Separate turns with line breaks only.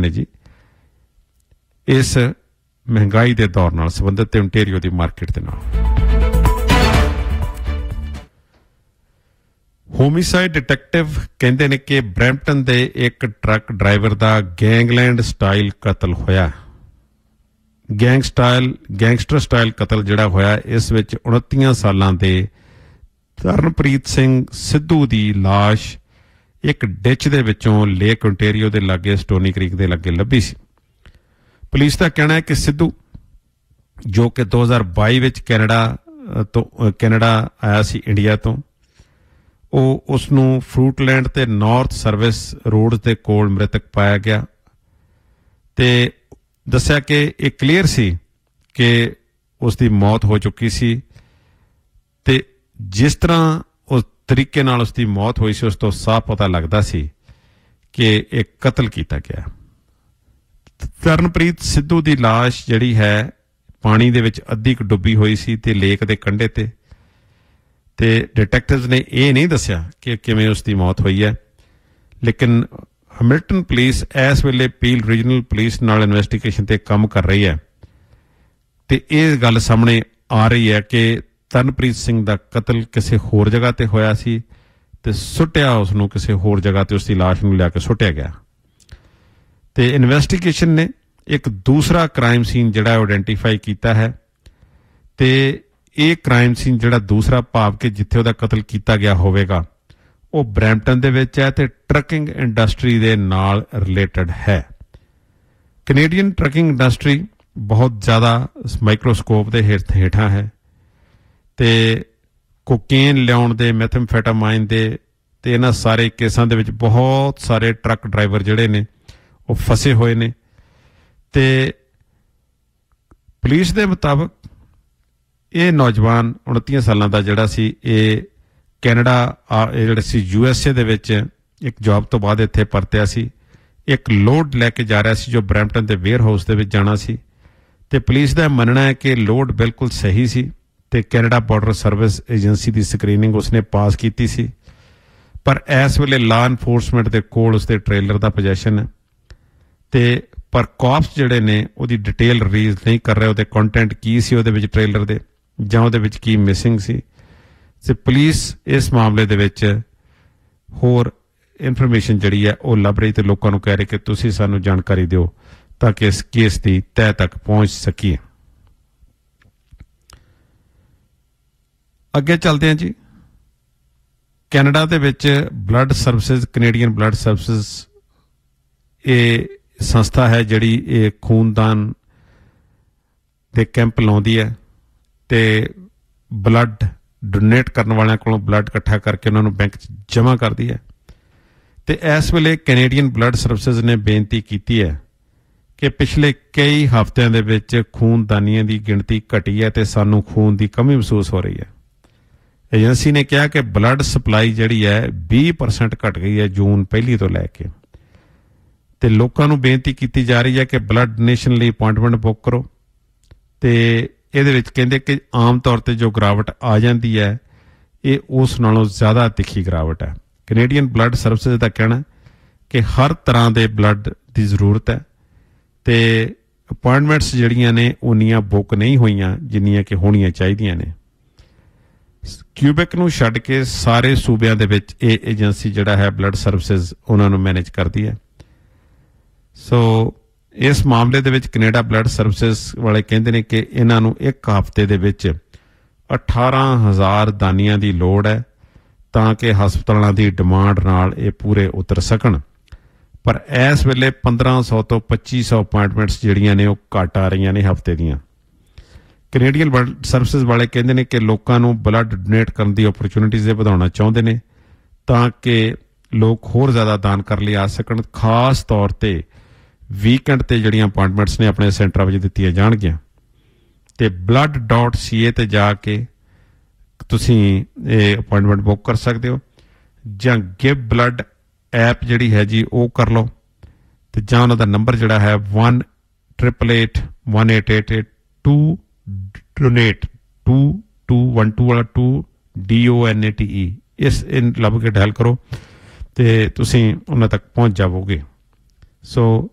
ਨੇ ਜੀ ਇਸ ਮਹਿੰਗਾਈ ਦੇ ਦੌਰ ਨਾਲ ਸੰਬੰਧਿਤ ਤੇ ਓਨਟੇਰੀਓ ਦੀ ਮਾਰਕੀਟ ਦੇ ਨਾਲ। ਹੋਮੀਸਾਈਡ ਡਿਟੈਕਟਿਵ ਕਹਿੰਦੇ ਨੇ ਕਿ ਬਰੈਂਪਟਨ ਦੇ ਇੱਕ ਟਰੱਕ ਡਰਾਈਵਰ ਦਾ ਗੈਂਗਲੈਂਡ ਸਟਾਈਲ ਕਤਲ ਹੋਇਆ। ਗੈਂਗਸਟਰ ਸਟਾਈਲ ਕਤਲ ਜਿਹੜਾ ਹੋਇਆ, ਇਸ ਵਿੱਚ 29 ਸਾਲਾਂ ਦੇ ਤਰਨਪ੍ਰੀਤ ਸਿੰਘ ਸਿੱਧੂ ਦੀ ਲਾਸ਼ ਇੱਕ ਡਿੱਚ ਦੇ ਵਿੱਚੋਂ ਲੇਕ ਓਨਟੇਰੀਓ ਦੇ ਲਾਗੇ ਸਟੋਨੀ ਕ੍ਰੀਕ ਦੇ ਲਾਗੇ ਲੱਭੀ ਸੀ। ਪੁਲਿਸ ਦਾ ਕਹਿਣਾ ਹੈ ਕਿ ਸਿੱਧੂ, ਜੋ ਕਿ 2022 ਵਿੱਚ ਕੈਨੇਡਾ ਆਇਆ ਸੀ ਇੰਡੀਆ ਤੋਂ, ਉਹ ਉਸ ਨੂੰ ਫਰੂਟਲੈਂਡ ਤੇ ਨਾਰਥ ਸਰਵਿਸ ਰੋਡ ਦੇ ਕੋਲ ਮ੍ਰਿਤਕ ਪਾਇਆ ਗਿਆ ਤੇ ਦੱਸਿਆ ਕਿ ਇਹ ਕਲੀਅਰ ਸੀ ਕਿ ਉਸ ਦੀ ਮੌਤ ਹੋ ਚੁੱਕੀ ਸੀ ਤੇ ਜਿਸ ਤਰ੍ਹਾਂ ਉਸ ਤਰੀਕੇ ਨਾਲ ਉਸ ਦੀ ਮੌਤ ਹੋਈ ਸੀ ਉਸ ਤੋਂ ਸਾਫ਼ ਪਤਾ ਲੱਗਦਾ ਸੀ ਕਿ ਇਹ ਕਤਲ ਕੀਤਾ ਗਿਆ। ਤਰਨਪ੍ਰੀਤ ਸਿੱਧੂ ਦੀ ਲਾਸ਼ ਜਿਹੜੀ ਹੈ ਪਾਣੀ ਦੇ ਵਿੱਚ ਅੱਧੀ ਕੁ ਡੁੱਬੀ ਹੋਈ ਸੀ ਤੇ ਲੇਕ ਦੇ ਕੰਢੇ ਤੇ ਡਿਟੈਕਟਿਵਜ਼ ਨੇ ਇਹ ਨਹੀਂ ਦੱਸਿਆ ਕਿ ਕਿਵੇਂ ਉਸ ਦੀ ਮੌਤ ਹੋਈ ਹੈ, ਲੇਕਿਨ ਹੈਮਿਲਟਨ ਪੁਲਿਸ ਇਸ ਵੇਲੇ ਪੀਲ ਰੀਜਨਲ ਪੁਲਿਸ ਨਾਲ ਇਨਵੈਸਟੀਗੇਸ਼ਨ ਤੇ ਕੰਮ ਕਰ ਰਹੀ ਹੈ ਤੇ ਇਹ ਗੱਲ ਸਾਹਮਣੇ ਆ ਰਹੀ ਹੈ ਕਿ ਤਰਨਪ੍ਰੀਤ ਸਿੰਘ ਦਾ ਕਤਲ ਕਿਸੇ ਹੋਰ ਜਗ੍ਹਾ ਤੇ ਹੋਇਆ ਸੀ ਤੇ ਸੁੱਟਿਆ ਉਸ ਨੂੰ ਕਿਸੇ ਹੋਰ ਜਗ੍ਹਾ ਤੇ ਉਸ ਦੀ ਲਾਸ਼ ਨੂੰ ਲਿਆ ਕੇ ਸੁੱਟਿਆ ਗਿਆ। ਤੇ ਇਨਵੈਸਟੀਗੇਸ਼ਨ ਨੇ ਇੱਕ ਦੂਸਰਾ ਕ੍ਰਾਈਮ ਸੀਨ ਜਿਹੜਾ ਆਇਡੈਂਟੀਫਾਈ ਕੀਤਾ ਹੈ ਤੇ ਇਹ ਕ੍ਰਾਈਮ ਸੀਨ ਜਿਹੜਾ ਦੂਸਰਾ ਭਾਵ ਕਿ ਜਿੱਥੇ ਉਹਦਾ ਕਤਲ ਕੀਤਾ ਗਿਆ ਹੋਵੇਗਾ ਉਹ ਬਰੈਂਪਟਨ ਦੇ ਵਿੱਚ ਹੈ ਤੇ ਟਰੱਕਿੰਗ ਇੰਡਸਟਰੀ ਦੇ ਨਾਲ ਰਿਲੇਟਡ ਹੈ। ਕੈਨੇਡੀਅਨ ਟਰੱਕਿੰਗ ਇੰਡਸਟਰੀ ਬਹੁਤ ਜ਼ਿਆਦਾ ਮਾਈਕਰੋਸਕੋਪ ਦੇ ਹੇਠਾਂ ਹੈ ਤੇ ਕੋਕੇਨ ਲਿਆਉਣ ਦੇ, ਮੈਥਮਫੈਟਾਮਾਈਨ ਦੇ ਤੇ ਇਹਨਾਂ ਸਾਰੇ ਕੇਸਾਂ ਦੇ ਵਿੱਚ ਬਹੁਤ ਸਾਰੇ ਟਰੱਕ ਡਰਾਈਵਰ ਜਿਹੜੇ ਨੇ ਉਹ ਫਸੇ ਹੋਏ ਨੇ ਤੇ ਪੁਲਿਸ ਦੇ ਮੁਤਾਬਕ ਇਹ ਨੌਜਵਾਨ 29 ਸਾਲਾਂ ਦਾ ਜਿਹੜਾ ਸੀ ਇਹ ਕੈਨੇਡਾ ਜਿਹੜਾ ਸੀ USA ਦੇ ਵਿੱਚ ਇੱਕ ਜੌਬ ਤੋਂ ਬਾਅਦ ਇੱਥੇ ਪਰਤਿਆ ਸੀ। ਇੱਕ ਲੋਡ ਲੈ ਕੇ ਜਾ ਰਿਹਾ ਸੀ ਜੋ ਬਰੈਂਪਟਨ ਦੇ ਵੇਅਰ ਹਾਊਸ ਦੇ ਵਿੱਚ ਜਾਣਾ ਸੀ ਤੇ ਪੁਲਿਸ ਦਾ ਮੰਨਣਾ ਹੈ ਕਿ ਲੋਡ ਬਿਲਕੁਲ ਸਹੀ ਸੀ ਤੇ ਕੈਨੇਡਾ ਬਾਰਡਰ ਸਰਵਿਸ ਏਜੰਸੀ ਦੀ ਸਕਰੀਨਿੰਗ ਉਸਨੇ ਪਾਸ ਕੀਤੀ ਸੀ, ਪਰ ਇਸ ਵੇਲੇ ਲਾ ਇਨਫੋਰਸਮੈਂਟ ਦੇ ਕੋਲ ਉਸਦੇ ਟ੍ਰੇਲਰ ਦਾ ਪੋਜੈਸ਼ਨ ਹੈ ਤੇ ਪਰ ਕਾਪਸ ਜਿਹੜੇ ਨੇ ਉਹਦੀ ਡਿਟੇਲ ਰਿਲੀਜ਼ ਨਹੀਂ ਕਰ ਰਹੇ, ਉਹਦੇ ਕੰਟੈਂਟ ਕੀ ਸੀ ਉਹਦੇ ਵਿੱਚ ਟ੍ਰੇਲਰ ਦੇ ਜਾਂ ਉਹਦੇ ਵਿੱਚ ਕੀ ਮਿਸਿੰਗ ਸੀ ਤੇ ਪੁਲਿਸ ਇਸ ਮਾਮਲੇ ਦੇ ਵਿੱਚ ਹੋਰ ਇਨਫੋਰਮੇਸ਼ਨ ਜਿਹੜੀ ਹੈ ਉਹ ਲੱਭ ਰਹੀ ਤੇ ਲੋਕਾਂ ਨੂੰ ਕਹਿ ਰਹੇ ਕਿ ਤੁਸੀਂ ਸਾਨੂੰ ਜਾਣਕਾਰੀ ਦਿਓ ਤਾਂ ਕਿ ਇਸ ਕੇਸ ਦੀ ਤਹਿ ਤੱਕ ਪਹੁੰਚ ਸਕੀਏ। ਅੱਗੇ ਚੱਲਦੇ ਹਾਂ ਜੀ। ਕੈਨੇਡਾ ਦੇ ਵਿੱਚ blood services, Canadian blood services ਇਹ ਸੰਸਥਾ ਹੈ ਜਿਹੜੀ ਇਹ ਖੂਨਦਾਨ ਦੇ ਕੈਂਪ ਲਾਉਂਦੀ ਹੈ ਤੇ ਬਲੱਡ ਡੋਨੇਟ ਕਰਨ ਵਾਲਿਆਂ ਕੋਲੋਂ ਬਲੱਡ ਇਕੱਠਾ ਕਰਕੇ ਉਹਨਾਂ ਨੂੰ ਬੈਂਕ 'ਚ ਜਮ੍ਹਾਂ ਕਰਦੀ ਹੈ ਤੇ ਇਸ ਵੇਲੇ ਕੈਨੇਡੀਅਨ ਬਲੱਡ ਸਰਵਿਸਿਜ਼ ਨੇ ਬੇਨਤੀ ਕੀਤੀ ਹੈ ਕਿ ਪਿਛਲੇ ਕਈ ਹਫ਼ਤਿਆਂ ਦੇ ਵਿੱਚ ਖੂਨਦਾਨੀਆਂ ਦੀ ਗਿਣਤੀ ਘਟੀ ਹੈ ਤੇ ਸਾਨੂੰ ਖੂਨ ਦੀ ਕਮੀ ਮਹਿਸੂਸ ਹੋ ਰਹੀ ਹੈ। ਏਜੰਸੀ ਨੇ ਕਿਹਾ ਕਿ ਬਲੱਡ ਸਪਲਾਈ ਜਿਹੜੀ ਹੈ 20% ਘਟ ਗਈ ਹੈ ਜੂਨ ਪਹਿਲੀ ਤੋਂ ਲੈ ਕੇ ਤੇ ਲੋਕਾਂ ਨੂੰ ਬੇਨਤੀ ਕੀਤੀ ਜਾ ਰਹੀ ਹੈ ਕਿ ਬਲੱਡ ਡੋਨੇਸ਼ਨ ਲਈ ਅਪਾਇੰਟਮੈਂਟ ਬੁੱਕ ਕਰੋ ਤੇ ਇਹਦੇ ਵਿੱਚ ਕਹਿੰਦੇ ਕਿ ਆਮ ਤੌਰ ਤੇ ਜੋ ਗਿਰਾਵਟ ਆ ਜਾਂਦੀ ਹੈ ਇਹ ਉਸ ਨਾਲੋਂ ਜ਼ਿਆਦਾ ਤਿੱਖੀ ਗਿਰਾਵਟ ਹੈ। ਕੈਨੇਡੀਅਨ ਬਲੱਡ ਸਰਵਿਸਿਜ਼ ਦਾ ਕਹਿਣਾ ਕਿ ਹਰ ਤਰ੍ਹਾਂ ਦੇ ਬਲੱਡ ਦੀ ਜ਼ਰੂਰਤ ਹੈ ਤੇ ਅਪਾਇੰਟਮੈਂਟਸ ਜਿਹੜੀਆਂ ਨੇ ਉਨੀਆਂ ਬੁੱਕ ਨਹੀਂ ਹੋਈਆਂ ਜਿੰਨੀਆਂ ਕਿ ਹੋਣੀਆਂ ਚਾਹੀਦੀਆਂ ਨੇ। ਕਿਊਬੈਕ ਨੂੰ ਛੱਡ ਕੇ ਸਾਰੇ ਸੂਬਿਆਂ ਦੇ ਵਿੱਚ ਇਹ ਏਜੰਸੀ ਜਿਹੜਾ ਹੈ ਬਲੱਡ ਸਰਵਿਸਿਜ਼ ਉਹਨਾਂ ਨੂੰ ਮੈਨੇਜ ਕਰਦੀ ਹੈ। ਸੋ ਇਸ ਮਾਮਲੇ ਦੇ ਵਿੱਚ ਕੈਨੇਡਾ ਬਲੱਡ ਸਰਵਿਸਿਜ਼ ਵਾਲੇ ਕਹਿੰਦੇ ਨੇ ਕਿ ਇਹਨਾਂ ਨੂੰ ਇੱਕ ਹਫ਼ਤੇ ਦੇ ਵਿੱਚ 18,000 ਦਾਨੀਆਂ ਦੀ ਲੋੜ ਹੈ ਤਾਂ ਕਿ ਹਸਪਤਾਲਾਂ ਦੀ ਡਿਮਾਂਡ ਨਾਲ ਇਹ ਪੂਰੇ ਉਤਰ ਸਕਣ, ਪਰ ਇਸ ਵੇਲੇ 1500 ਤੋਂ 2500 ਅਪਾਇੰਟਮੈਂਟਸ ਜਿਹੜੀਆਂ ਨੇ ਉਹ ਘੱਟ ਆ ਰਹੀਆਂ ਨੇ ਹਫ਼ਤੇ ਦੀਆਂ। ਕੈਨੇਡੀਅਨ ਬਲੱਡ ਸਰਵਿਸਿਜ਼ ਵਾਲੇ ਕਹਿੰਦੇ ਨੇ ਕਿ ਲੋਕਾਂ ਨੂੰ ਬਲੱਡ ਡੋਨੇਟ ਕਰਨ ਦੀ ਓਪਰਚੁਨਿਟੀਜ਼ ਇਹ ਵਧਾਉਣਾ ਚਾਹੁੰਦੇ ਨੇ ਤਾਂ ਕਿ ਲੋਕ ਹੋਰ ਜ਼ਿਆਦਾ ਦਾਨ ਕਰਨ ਲਈ ਆ ਸਕਣ। ਖਾਸ ਤੌਰ ਤੇ ਵੀਕਐਂਡ ਤੇ ਜਿਹੜੀਆਂ ਅਪਾਇੰਟਮੈਂਟਸ ਨੇ ਆਪਣੇ ਸੈਂਟਰਾਂ ਵਿੱਚ ਦਿੱਤੀਆਂ ਜਾਣਗੀਆਂ ਤੇ blood.ca ਤੇ ਜਾ ਕੇ ਤੁਸੀਂ ਇਹ ਅਪਾਇੰਟਮੈਂਟ ਬੁੱਕ ਕਰ ਸਕਦੇ ਹੋ ਜਾਂ ਗਿਵ ਬਲੱਡ ਐਪ ਜਿਹੜੀ ਹੈ ਜੀ ਉਹ ਕਰ ਲਓ ਤੇ ਜਾਂ ਉਹਨਾਂ ਦਾ ਨੰਬਰ ਜਿਹੜਾ ਹੈ 1-888-1888-2 ਡੋਨੇਟ 2212 ਵਾਲਾ 2 DONATE ਇਸ ਲੱਭ ਕੇ ਡਾਇਲ ਕਰੋ ਤੇ ਤੁਸੀਂ ਉਹਨਾਂ ਤੱਕ ਪਹੁੰਚ ਜਾਵੋਗੇ। ਸੋ